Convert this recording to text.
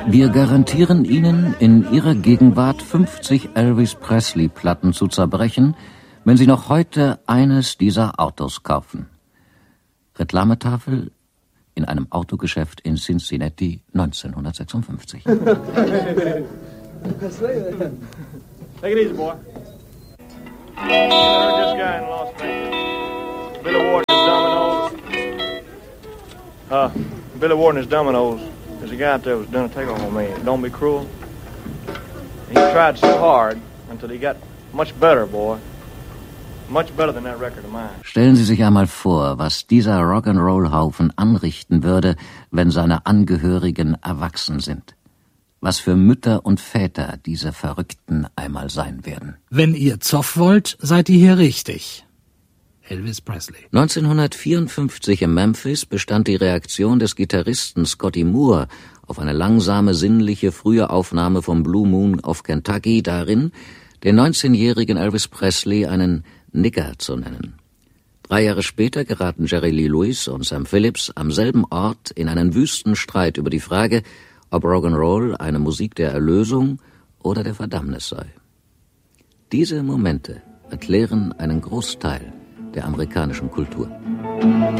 Wir garantieren Ihnen, in Ihrer Gegenwart 50 Elvis Presley-Platten zu zerbrechen, wenn Sie noch heute eines dieser Autos kaufen. Reklametafel in einem Autogeschäft in Cincinnati 1956. Take it easy, boy. I heard this guy in Las Vegas. Billy Ward and his Dominoes. There's a guy out there who's done a takeoff on me. Don't be cruel. He tried so hard until he got much better, boy. Much better than that record of mine. Stellen Sie sich einmal vor, was dieser Rock'n'Roll-Haufen anrichten würde, wenn seine Angehörigen erwachsen sind. Was für Mütter und Väter diese Verrückten einmal sein werden. Wenn ihr Zoff wollt, seid ihr hier richtig. Elvis Presley. 1954 in Memphis bestand die Reaktion des Gitarristen Scotty Moore auf eine langsame, sinnliche, frühe Aufnahme vom Blue Moon of Kentucky darin, den 19-jährigen Elvis Presley einen Nigger zu nennen. 3 Jahre später geraten Jerry Lee Lewis und Sam Phillips am selben Ort in einen wüsten Streit über die Frage, ob Rock'n'Roll eine Musik der Erlösung oder der Verdammnis sei. Diese Momente erklären einen Großteil der amerikanischen Kultur.